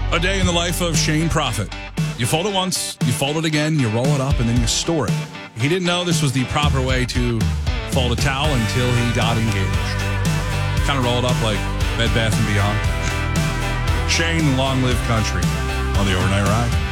A day in the life of Shane Prophet. You fold it once, you fold it again, you roll it up, and then you store it. He didn't know this was the proper way to fold a towel until he got engaged. Kind of roll it up like Bed Bath & Beyond. Shane, long live country on the Overnight Ride.